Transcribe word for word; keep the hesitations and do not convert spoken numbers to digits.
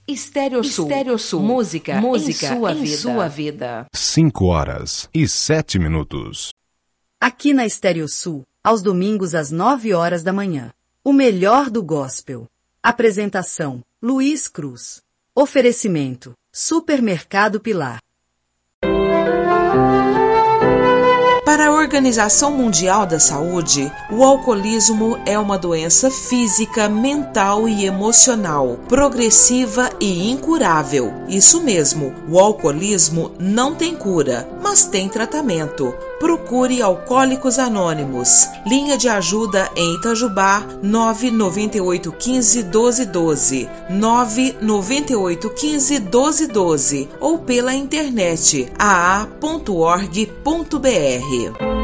Estéreo Sul. Estéreo Sul. Música, música em sua em vida. Sua vida. Cinco horas e sete minutos. Aqui na Estéreo Sul, aos domingos às nove horas da manhã. O melhor do gospel. Apresentação: Luiz Cruz. Oferecimento: Supermercado Pilar. Para a Organização Mundial da Saúde, o alcoolismo é uma doença física, mental e emocional, progressiva e incurável. Isso mesmo, o alcoolismo não tem cura, mas tem tratamento. Procure Alcoólicos Anônimos. Linha de ajuda em Itajubá, nove nove oito um cinco um dois um dois, nove nove oito um cinco um dois um dois ou pela internet a a ponto org ponto b r.